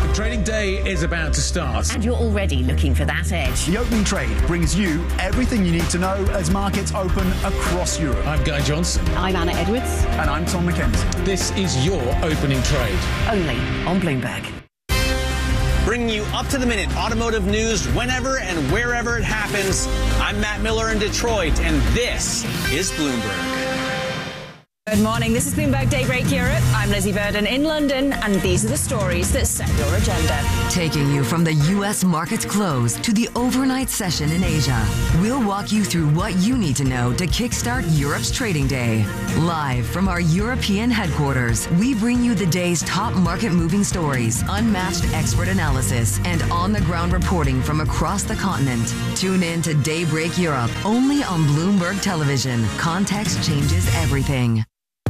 Trading day is about to start. And you're already looking for that edge. The Opening Trade brings you everything you need to know as markets open across Europe. I'm Guy Johnson. I'm Anna Edwards. And I'm Tom McKenzie. This is your Opening Trade. Only on Bloomberg. Bringing you up-to-the-minute automotive news whenever and wherever it happens. I'm Matt Miller in Detroit, and this is Bloomberg. Good morning. This is Bloomberg Daybreak Europe. I'm Lizzie Burden in London, and these are the stories that set your agenda. Taking you from the U.S. market's close to the overnight session in Asia, we'll walk you through what you need to know to kickstart Europe's trading day. Live from our European headquarters, we bring you the day's top market-moving stories, unmatched expert analysis, and on-the-ground reporting from across the continent. Tune in to Daybreak Europe, only on Bloomberg Television. Context changes everything.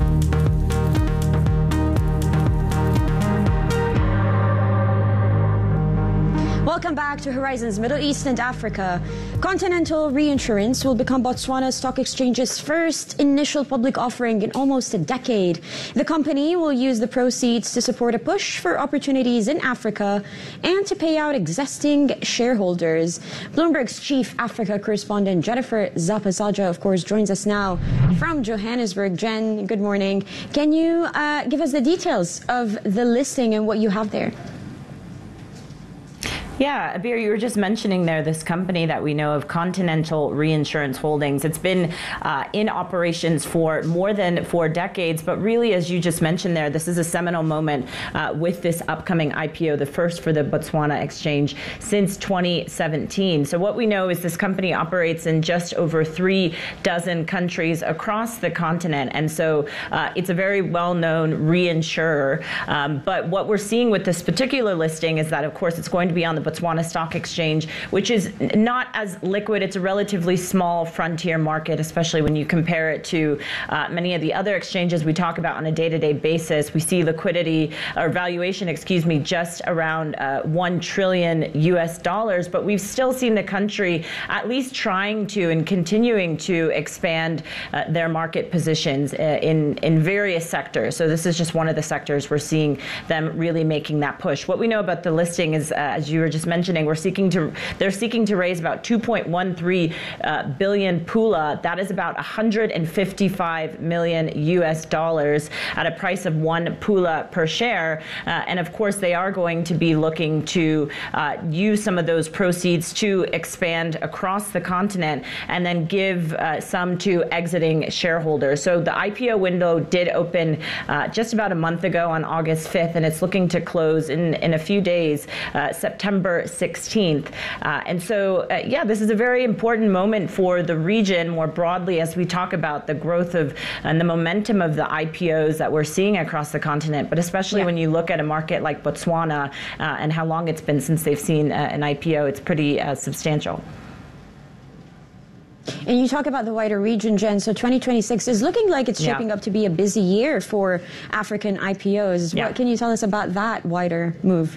Welcome back to Horizons Middle East and Africa. Continental Reinsurance will become Botswana Stock Exchange's first initial public offering in almost a decade. The company will use the proceeds to support a push for opportunities in Africa and to pay out existing shareholders. Bloomberg's chief Africa correspondent Jennifer Zapazaja, of course, joins us now from Johannesburg. Jen, good morning. Can you give us the details of the listing and what you have there? Yeah, Abir, you were just mentioning there this company that we know of, Continental Reinsurance Holdings. It's been in operations for more than 4 decades, but really, as you just mentioned there, this is a seminal moment with this upcoming IPO, the first for the Botswana Exchange since 2017. So what we know is this company operates in just over 3 dozen countries across the continent, and so it's a very well-known reinsurer. But what we're seeing with this particular listing is that, of course, it's going to be on the Botswana Stock Exchange, which is not as liquid. It's a relatively small frontier market, especially when you compare it to many of the other exchanges we talk about on a day-to-day basis. We see liquidity or valuation, just around $1 trillion US, but we've still seen the country at least trying to and continuing to expand their market positions in various sectors. So this is just one of the sectors we're seeing them really making that push. What we know about the listing is, as you were just mentioning, they're seeking to raise about 2.13 billion pula. That is about $155 million US at a price of 1 pula per share. And of course, they are going to be looking to use some of those proceeds to expand across the continent and then give some to exiting shareholders. So the IPO window did open just about a month ago on August 5th, and it's looking to close in a few days, September 16th. And so, this is a very important moment for the region more broadly as we talk about the growth of and the momentum of the IPOs that we're seeing across the continent, but especially when you look at a market like Botswana and how long it's been since they've seen an IPO, it's pretty substantial. And you talk about the wider region, Jen, so 2026 is looking like it's shaping up to be a busy year for African IPOs. What can you tell us about that wider move?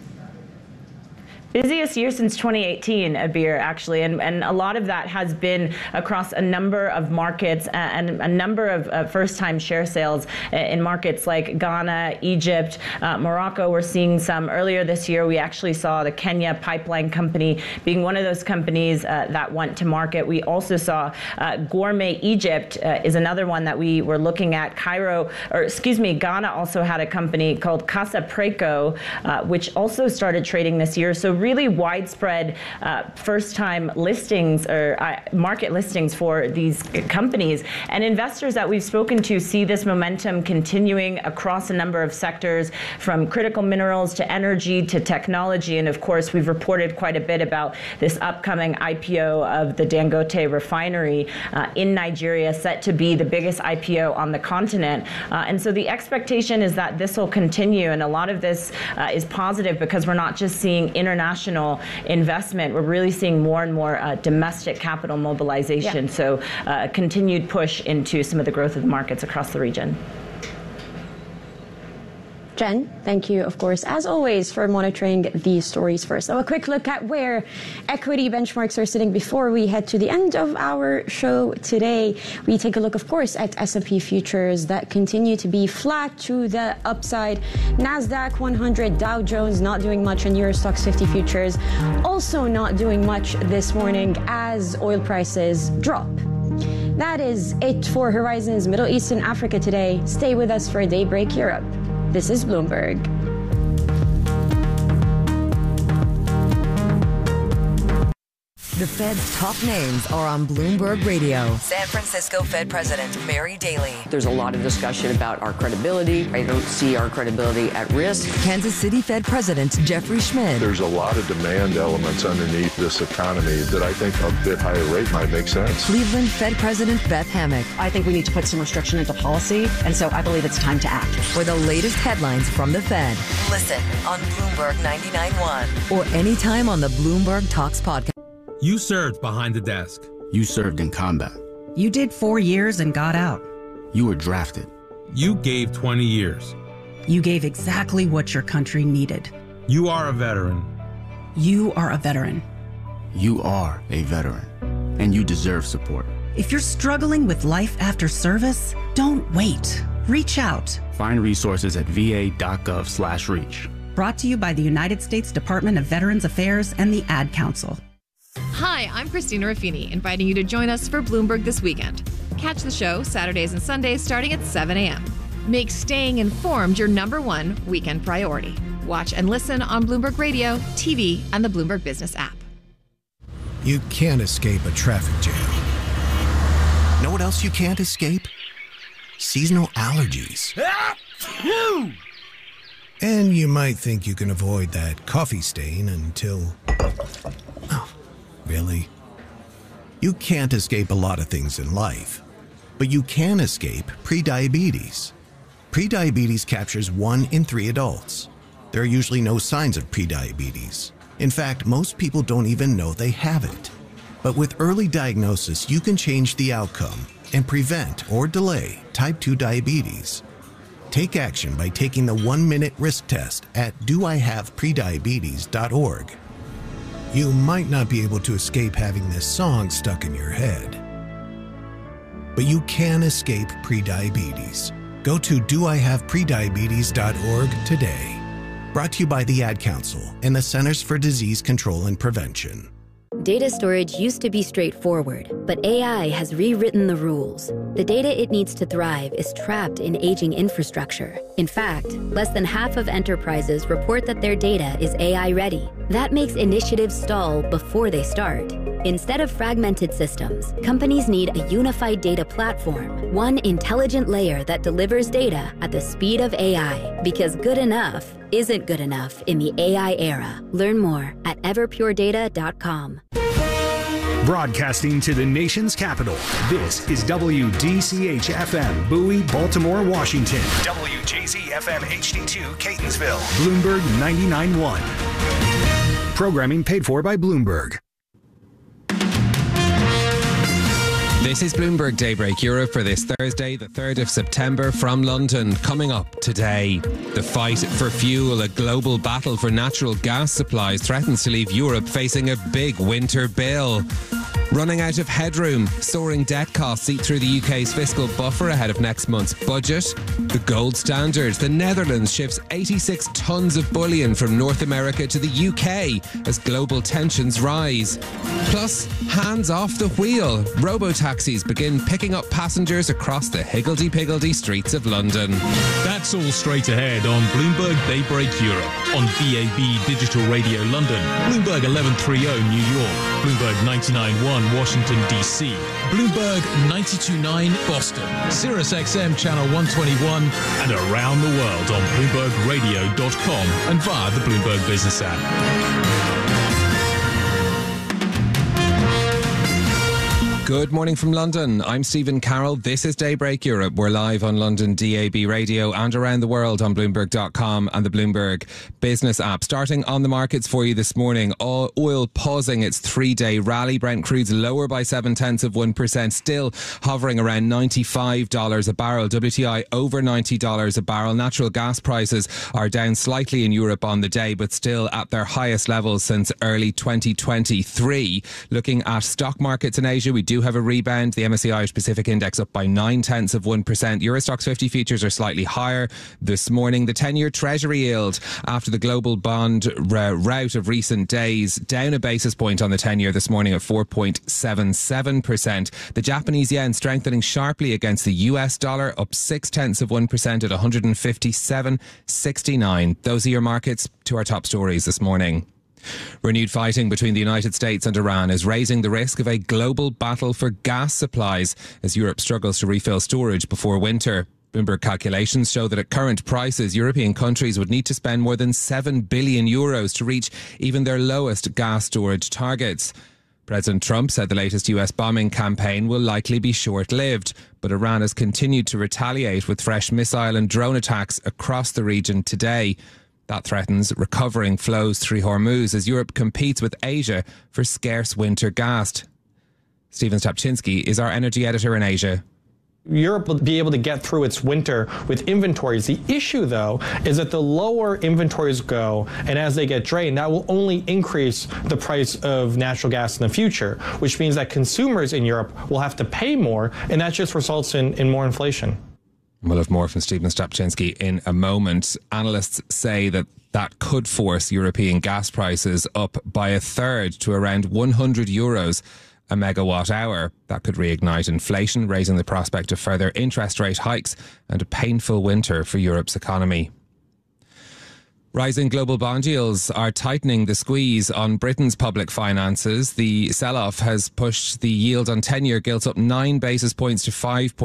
Busiest year since 2018, Abir, actually, and a lot of that has been across a number of markets and a number of first-time share sales in markets like Ghana, Egypt, Morocco. We're seeing some. Earlier this year, we actually saw the Kenya Pipeline Company being one of those companies that went to market. We also saw Gourmet Egypt is another one that we were looking at. Ghana also had a company called Casa Preco, which also started trading this year. So really widespread first-time listings or market listings for these companies. And investors that we've spoken to see this momentum continuing across a number of sectors, from critical minerals to energy to technology. And of course, we've reported quite a bit about this upcoming IPO of the Dangote refinery in Nigeria, set to be the biggest IPO on the continent. And so the expectation is that this will continue. And a lot of this is positive because we're not just seeing international investment, we're really seeing more and more domestic capital mobilization. So a continued push into some of the growth of the markets across the region. Jen, thank you, of course, as always, for monitoring these stories first. So a quick look at where equity benchmarks are sitting before we head to the end of our show today. We take a look, of course, at S&P futures that continue to be flat to the upside. NASDAQ 100, Dow Jones not doing much, and Eurostoxx 50 futures also not doing much this morning as oil prices drop. That is it for Horizons Middle East and Africa today. Stay with us for Daybreak Europe. This is Bloomberg. The Fed's top names are on Bloomberg Radio. San Francisco Fed President Mary Daly. There's a lot of discussion about our credibility. I don't see our credibility at risk. Kansas City Fed President Jeffrey Schmidt. There's a lot of demand elements underneath this economy that I think a bit higher rate might make sense. Cleveland Fed President Beth Hammack. I think we need to put some restriction into policy, and so I believe it's time to act. For the latest headlines from the Fed. Listen on Bloomberg 99.1 or anytime on the Bloomberg Talks podcast. You served behind the desk. You served in combat. You did 4 years and got out. You were drafted. You gave 20 years. You gave exactly what your country needed. You are a veteran. You are a veteran. You are a veteran, and you deserve support. If you're struggling with life after service, don't wait. Reach out. Find resources at va.gov/reach. Brought to you by the United States Department of Veterans Affairs and the Ad Council. Hi, I'm Christina Raffini, inviting you to join us for Bloomberg This Weekend. Catch the show Saturdays and Sundays starting at 7 a.m. Make staying informed your #1 weekend priority. Watch and listen on Bloomberg Radio, TV, and the Bloomberg Business app. You can't escape a traffic jam. Know what else you can't escape? Seasonal allergies. And you might think you can avoid that coffee stain until... Oh, really? You can't escape a lot of things in life, but you can escape prediabetes. Prediabetes captures 1 in 3 adults. There are usually no signs of prediabetes. In fact, most people don't even know they have it. But with early diagnosis, you can change the outcome and prevent or delay type 2 diabetes. Take action by taking the 1-minute risk test at doihaveprediabetes.org. You might not be able to escape having this song stuck in your head, but you can escape prediabetes. Go to doihaveprediabetes.org today. Brought to you by the Ad Council and the Centers for Disease Control and Prevention. Data storage used to be straightforward, but AI has rewritten the rules. The data it needs to thrive is trapped in aging infrastructure. In fact, less than half of enterprises report that their data is AI ready. That makes initiatives stall before they start. Instead of fragmented systems, companies need a unified data platform, one intelligent layer that delivers data at the speed of AI, because good enough isn't good enough in the AI era. Learn more at everpuredata.com. Broadcasting to the nation's capital, this is WDCH-FM, Bowie, Baltimore, Washington. WJZ-FM HD2, Catonsville. Bloomberg 99.1. Programming paid for by Bloomberg. This is Bloomberg Daybreak Europe for this Thursday, the 3rd of September from London. Coming up today, the fight for fuel, a global battle for natural gas supplies threatens to leave Europe facing a big winter bill. Running out of headroom, soaring debt costs eat through the UK's fiscal buffer ahead of next month's budget. The gold standard, the Netherlands ships 86 tonnes of bullion from North America to the UK as global tensions rise. Plus, hands off the wheel. Robo-taxis begin picking up passengers across the higgledy-piggledy streets of London. That's all straight ahead on Bloomberg Daybreak Europe, on BAB Digital Radio London, Bloomberg 1130 New York, Bloomberg 99.1 Washington, D.C., Bloomberg 92.9 Boston, Sirius XM Channel 121, and around the world on BloombergRadio.com and via the Bloomberg Business app. Good morning from London. I'm Stephen Carroll. This is Daybreak Europe. We're live on London DAB radio and around the world on Bloomberg.com and the Bloomberg Business app. Starting on the markets for you this morning, oil pausing its 3-day rally. Brent crude's lower by 0.7%, still hovering around $95 a barrel. WTI over $90 a barrel. Natural gas prices are down slightly in Europe on the day, but still at their highest levels since early 2023. Looking at stock markets in Asia, we do have a rebound. The MSCI Irish Pacific Index up by 0.9%. Eurostoxx 50 futures are slightly higher this morning. The 10-year Treasury yield after the global bond rout of recent days down a basis point on the 10-year this morning at 4.77%. The Japanese yen strengthening sharply against the US dollar, up 0.6% at 157.69. Those are your markets. To our top stories this morning. Renewed fighting between the United States and Iran is raising the risk of a global battle for gas supplies as Europe struggles to refill storage before winter. Bloomberg calculations show that at current prices, European countries would need to spend more than €7 billion to reach even their lowest gas storage targets. President Trump said the latest US bombing campaign will likely be short-lived, but Iran has continued to retaliate with fresh missile and drone attacks across the region today. That threatens recovering flows through Hormuz as Europe competes with Asia for scarce winter gas. Stephen Stapczynski is our energy editor in Asia. Europe will be able to get through its winter with inventories. The issue, though, is that the lower inventories go, and as they get drained, that will only increase the price of natural gas in the future, which means that consumers in Europe will have to pay more, and that just results in more inflation. We'll have more from Stephen Stapczynski in a moment. Analysts say that could force European gas prices up by a third to around €100 a megawatt hour. That could reignite inflation, raising the prospect of further interest rate hikes and a painful winter for Europe's economy. Rising global bond yields are tightening the squeeze on Britain's public finances. The sell-off has pushed the yield on 10-year gilts up 9 basis points to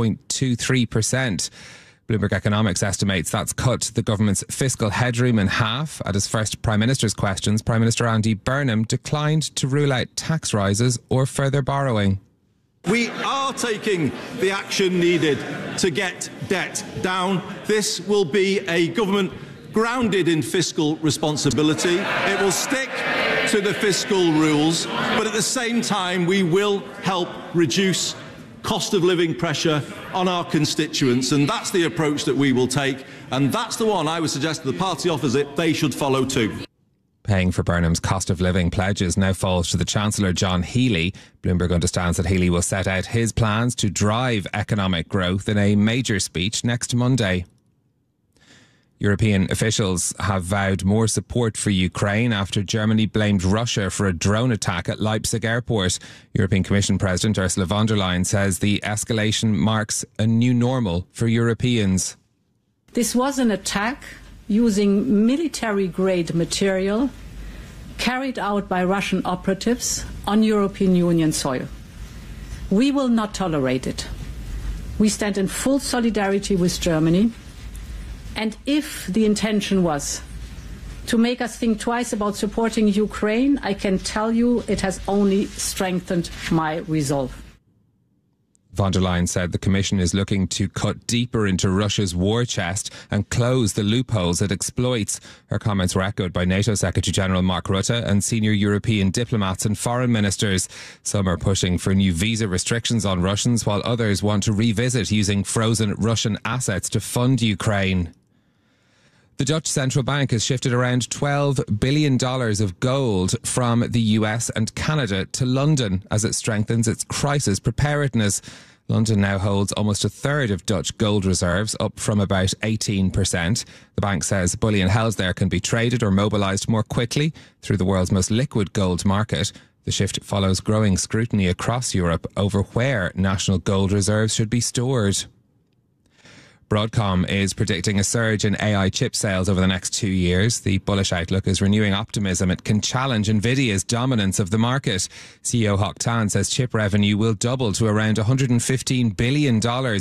5.23%. Bloomberg Economics estimates that's cut the government's fiscal headroom in half. At his first Prime Minister's questions, Prime Minister Andy Burnham declined to rule out tax rises or further borrowing. We are taking the action needed to get debt down. This will be a government grounded in fiscal responsibility. It will stick to the fiscal rules, but at the same time we will help reduce cost of living pressure on our constituents, and that's the approach that we will take, and that's the one I would suggest to the party opposite they should follow too. Paying for Burnham's cost of living pledges now falls to the Chancellor John Healey. Bloomberg understands that Healey will set out his plans to drive economic growth in a major speech next Monday. European officials have vowed more support for Ukraine after Germany blamed Russia for a drone attack at Leipzig airport. European Commission President Ursula von der Leyen says the escalation marks a new normal for Europeans. This was an attack using military-grade material carried out by Russian operatives on European Union soil. We will not tolerate it. We stand in full solidarity with Germany. And if the intention was to make us think twice about supporting Ukraine, I can tell you it has only strengthened my resolve. Von der Leyen said the Commission is looking to cut deeper into Russia's war chest and close the loopholes it exploits. Her comments were echoed by NATO Secretary-General Mark Rutte and senior European diplomats and foreign ministers. Some are pushing for new visa restrictions on Russians, while others want to revisit using frozen Russian assets to fund Ukraine. The Dutch central bank has shifted around $12 billion of gold from the US and Canada to London as it strengthens its crisis preparedness. London now holds almost a third of Dutch gold reserves, up from about 18%. The bank says bullion held there can be traded or mobilised more quickly through the world's most liquid gold market. The shift follows growing scrutiny across Europe over where national gold reserves should be stored. Broadcom is predicting a surge in AI chip sales over the next 2 years. The bullish outlook is renewing optimism it can challenge Nvidia's dominance of the market. CEO Hock Tan says chip revenue will double to around $115 billion in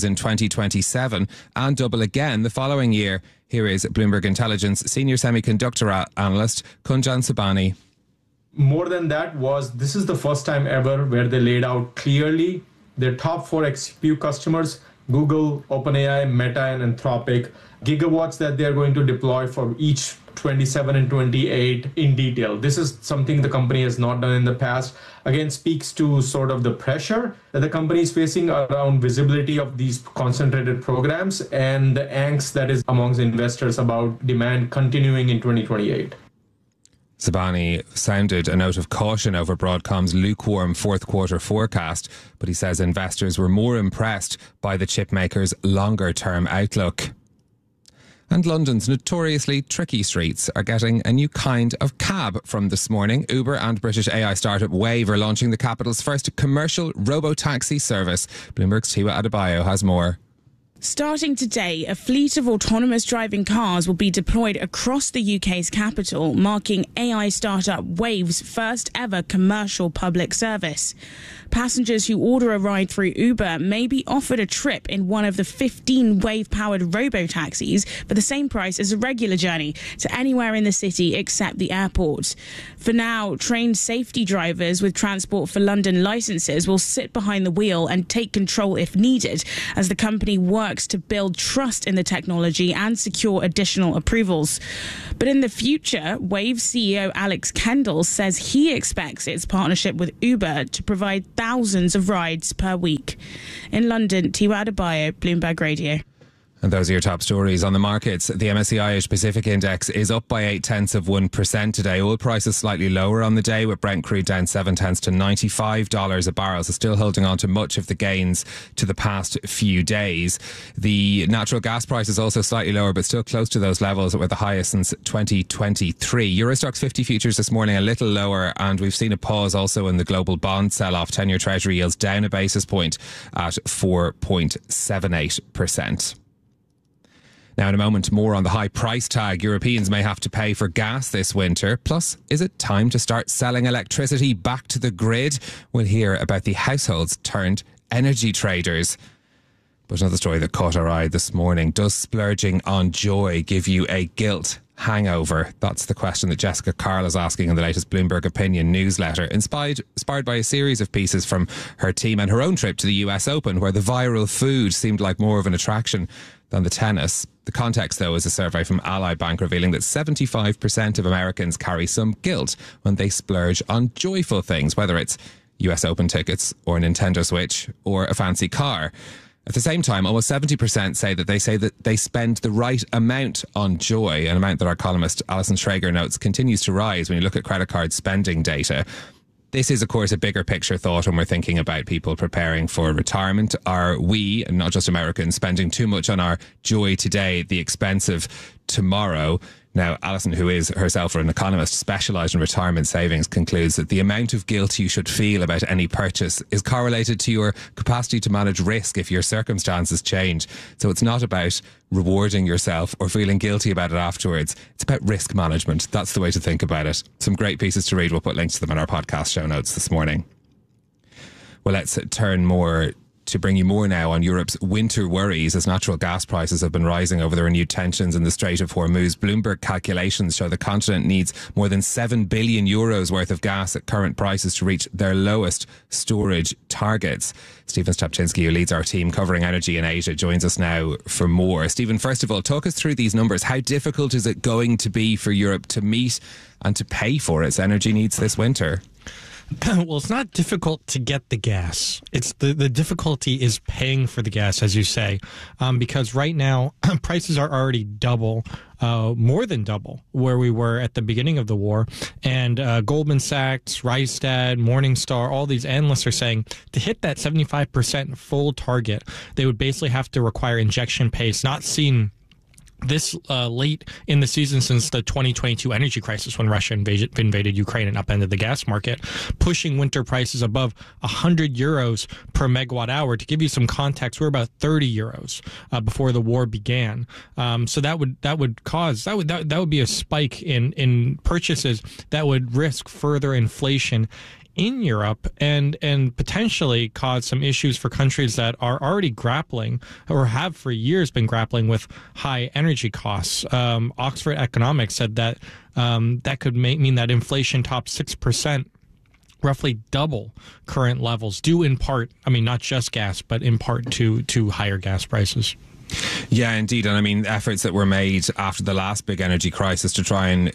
2027 and double again the following year. Here is Bloomberg Intelligence senior semiconductor analyst Kunjan Sabani. More than that this is the first time ever where they laid out clearly Their top 4 XPU customers, Google, OpenAI, Meta, and Anthropic, gigawatts that they're going to deploy for each 27 and 28 in detail. This is something the company has not done in the past. Again, speaks to sort of the pressure that the company is facing around visibility of these concentrated programs and the angst that is amongst investors about demand continuing in 2028. Sabani sounded a note of caution over Broadcom's lukewarm fourth quarter forecast, but he says investors were more impressed by the chipmaker's longer-term outlook. And London's notoriously tricky streets are getting a new kind of cab from this morning. Uber and British AI startup Wave are launching the capital's first commercial robo-taxi service. Bloomberg's Tiwa Adebayo has more. Starting today, a fleet of autonomous driving cars will be deployed across the UK's capital, marking AI startup Wave's first ever commercial public service. Passengers who order a ride through Uber may be offered a trip in one of the 15 Wave-powered robo-taxis for the same price as a regular journey to anywhere in the city except the airport. For now, trained safety drivers with Transport for London licences will sit behind the wheel and take control if needed, as the company works to build trust in the technology and secure additional approvals. But in the future, Wave CEO Alex Kendall says he expects its partnership with Uber to provide thousands of rides per week. In London, Tiwa Adebayo, Bloomberg Radio. And those are your top stories on the markets. The MSCI Asia Pacific Index is up by 0.8% today. Oil prices slightly lower on the day, with Brent crude down 0.7 to $95 a barrel. So still holding on to much of the gains to the past few days. The natural gas price is also slightly lower, but still close to those levels that were the highest since 2023. Eurostoxx 50 futures this morning a little lower, and we've seen a pause also in the global bond sell-off. 10-year Treasury yields down a basis point at 4.78%. Now, in a moment, more on the high price tag Europeans may have to pay for gas this winter. Plus, is it time to start selling electricity back to the grid? We'll hear about the households turned energy traders. But another story that caught our eye this morning. Does splurging on joy give you a guilt hangover? That's the question that Jessica Carl is asking in the latest Bloomberg Opinion newsletter, inspired by a series of pieces from her team and her own trip to the US Open, where the viral food seemed like more of an attraction than the tennis. The context, though, is a survey from Ally Bank revealing that 75% of Americans carry some guilt when they splurge on joyful things, whether it's US Open tickets or a Nintendo Switch or a fancy car. At the same time, almost 70% say that they spend the right amount on joy, an amount that our columnist Alison Schrager notes continues to rise when you look at credit card spending data. This is, of course, a bigger picture thought when we're thinking about people preparing for retirement. Are we, and not just Americans, spending too much on our joy today at the expense of tomorrow? Now, Alison, who is herself an economist specialised in retirement savings, concludes that the amount of guilt you should feel about any purchase is correlated to your capacity to manage risk if your circumstances change. So it's not about rewarding yourself or feeling guilty about it afterwards. It's about risk management. That's the way to think about it. Some great pieces to read. We'll put links to them in our podcast show notes this morning. Well, let's turn more to bring you more now on Europe's winter worries as natural gas prices have been rising over the renewed tensions in the Strait of Hormuz. Bloomberg calculations show the continent needs more than €7 billion worth of gas at current prices to reach their lowest storage targets. Stephen Stapczynski, who leads our team covering energy in Asia, joins us now for more. Stephen, first of all, talk us through these numbers. How difficult is it going to be for Europe to meet and to pay for its energy needs this winter? Well, it's not difficult to get the gas. It's the difficulty is paying for the gas, as you say, because right now prices are already double, more than double where we were at the beginning of the war. And Goldman Sachs, Rystad, Morningstar, all these analysts are saying to hit that 75% full target, they would basically have to require injection pace not seen this late in the season since the 2022 energy crisis, when Russia invaded Ukraine and upended the gas market, pushing winter prices above €100 per megawatt hour. To give you some context, we're about €30 before the war began. So that would be a spike in purchases that would risk further inflation in Europe and potentially cause some issues for countries that are already grappling or have for years been grappling with high energy costs. Oxford Economics said that that could mean that inflation tops 6% roughly double current levels, due in part, I mean, not just gas, but in part to higher gas prices. Yeah, indeed. And I mean, efforts that were made after the last big energy crisis to try and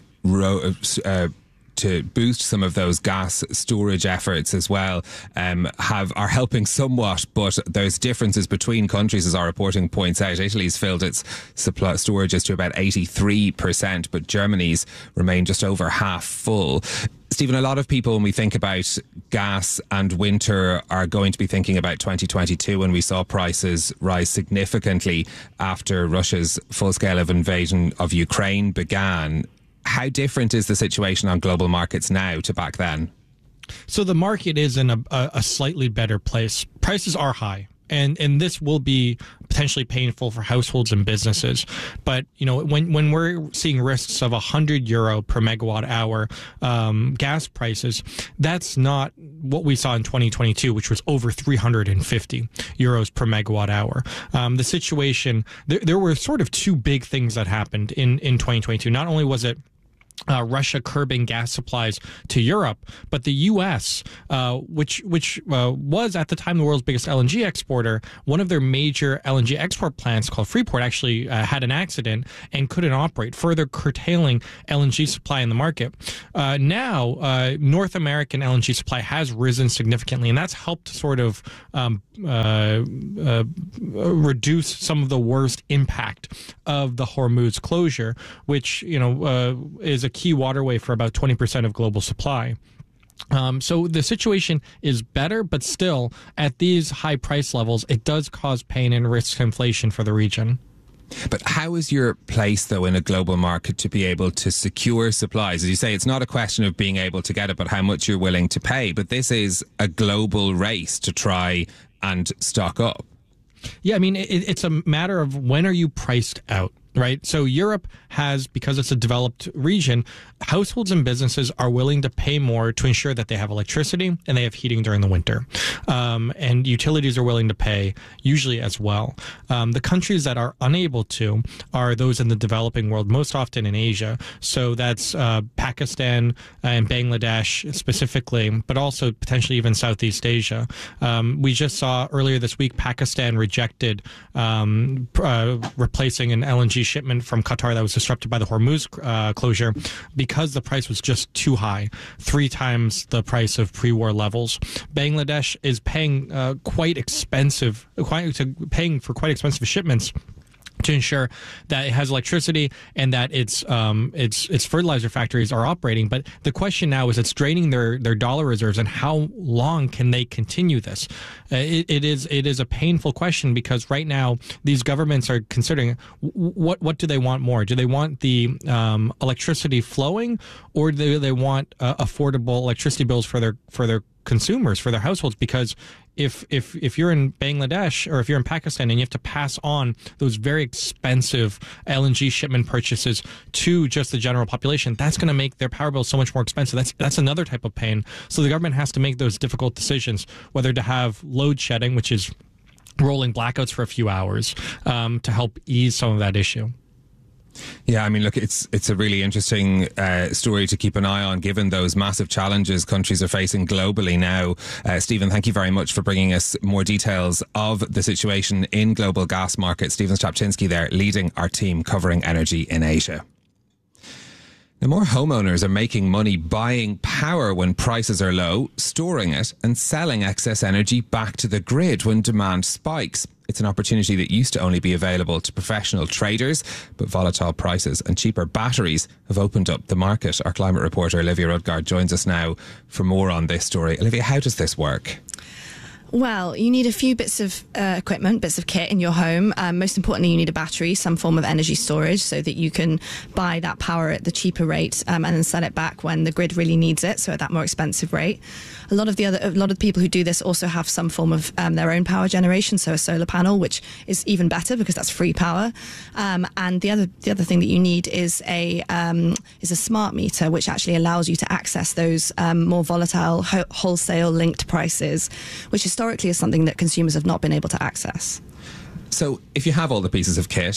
to boost some of those gas storage efforts as well are helping somewhat, but there's differences between countries, as our reporting points out. Italy's filled its supply storages to about 83%, but Germany's remain just over half full. Stephen, a lot of people, when we think about gas and winter, are going to be thinking about 2022, when we saw prices rise significantly after Russia's full-scale invasion of Ukraine began. How different is the situation on global markets now to back then? So the market is in a slightly better place. Prices are high. And this will be potentially painful for households and businesses. But, you know, when we're seeing risks of €100 per megawatt hour gas prices, that's not what we saw in 2022, which was over €350 per megawatt hour. The situation, there were sort of two big things that happened in 2022. Not only was it Russia curbing gas supplies to Europe, but the U.S., which was at the time the world's biggest LNG exporter, one of their major LNG export plants called Freeport actually had an accident and couldn't operate, further curtailing LNG supply in the market. Now, North American LNG supply has risen significantly, and that's helped sort of reduce some of the worst impact of the Hormuz closure, which, you know, is a key waterway for about 20% of global supply. So the situation is better, but still, at these high price levels, it does cause pain and risk inflation for the region. But how is your place, though, in a global market to be able to secure supplies? As you say, it's not a question of being able to get it, but how much you're willing to pay. But this is a global race to try and stock up. Yeah, I mean, it's a matter of when are you priced out, right? So Europe has, because it's a developed region, households and businesses are willing to pay more to ensure that they have electricity and they have heating during the winter. And utilities are willing to pay usually as well. The countries that are unable to are those in the developing world, most often in Asia. So that's Pakistan and Bangladesh specifically, but also potentially even Southeast Asia. We just saw earlier this week Pakistan rejected replacing an LNG shipment from Qatar that was disrupted by the Hormuz closure because the price was just too high, 3 times the price of pre-war levels. Bangladesh is paying paying for quite expensive shipments to ensure that it has electricity and that its fertilizer factories are operating. But the question now is it's draining their dollar reserves, and how long can they continue this? It is a painful question, because right now these governments are considering what do they want more? Do they want the electricity flowing, or do they want affordable electricity bills for their consumers, for their households? Because if you're in Bangladesh or if you're in Pakistan and you have to pass on those very expensive LNG shipment purchases to just the general population, that's going to make their power bill so much more expensive. That's another type of pain. So the government has to make those difficult decisions, whether to have load shedding, which is rolling blackouts for a few hours, to help ease some of that issue. Yeah, I mean, look, it's a really interesting story to keep an eye on, given those massive challenges countries are facing globally now. Stephen, thank you very much for bringing us more details of the situation in global gas markets. Stephen Strapczynski there, leading our team covering energy in Asia. Now, more homeowners are making money buying power when prices are low, storing it and selling excess energy back to the grid when demand spikes. It's an opportunity that used to only be available to professional traders, but volatile prices and cheaper batteries have opened up the market. Our climate reporter Olivia Rudgard joins us now for more on this story. Olivia, how does this work? Well, you need a few bits of equipment, bits of kit in your home. Most importantly, you need a battery, some form of energy storage, so that you can buy that power at the cheaper rate and then sell it back when the grid really needs it, so at that more expensive rate. A lot of the people who do this also have some form of their own power generation, so a solar panel, which is even better because that's free power. And the other thing that you need is a smart meter, which actually allows you to access those more volatile wholesale linked prices, which historically is something that consumers have not been able to access. So if you have all the pieces of kit,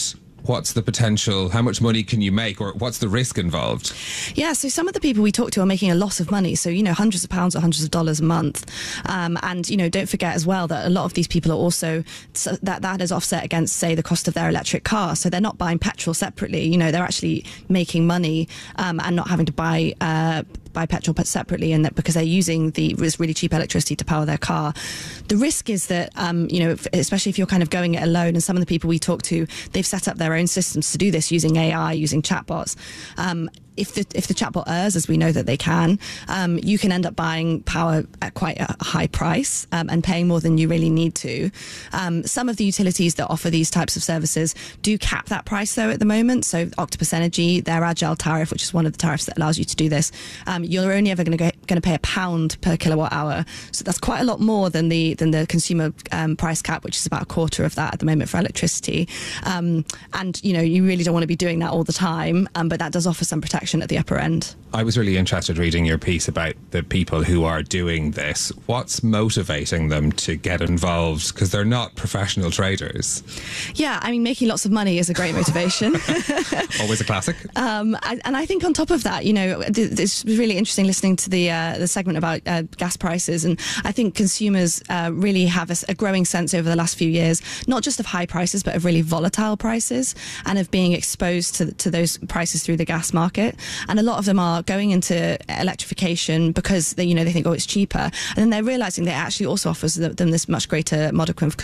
what's the potential? How much money can you make, or what's the risk involved? Yeah, so some of the people we talk to are making a lot of money. So, hundreds of pounds or hundreds of dollars a month. And, don't forget as well that a lot of these people are also, that is offset against, say, the cost of their electric car. So they're not buying petrol separately. They're actually making money and not having to buy petrol separately, and that because they're using this really cheap electricity to power their car. The risk is that, especially if you're kind of going it alone, and some of the people we talk to, they've set up their own systems to do this using AI, using chatbots. If the chatbot errs, as we know that they can, you can end up buying power at quite a high price and paying more than you really need to. Some of the utilities that offer these types of services do cap that price, though, at the moment. So Octopus Energy, their Agile tariff, which is one of the tariffs that allows you to do this, you're only ever going to pay £1 per kilowatt hour. So that's quite a lot more than the consumer price cap, which is about a quarter of that at the moment for electricity. And you really don't want to be doing that all the time, but that does offer some protection at the upper end. I was really interested reading your piece about the people who are doing this. What's motivating them to get involved? Because they're not professional traders. Yeah, making lots of money is a great motivation. Always a classic. And I think on top of that, it's really interesting listening to the segment about gas prices, and I think consumers really have a growing sense over the last few years, not just of high prices, but of really volatile prices, and of being exposed to those prices through the gas market. And a lot of them are going into electrification because they think, it's cheaper, and then they're realizing that it actually also offers them this much greater modicum of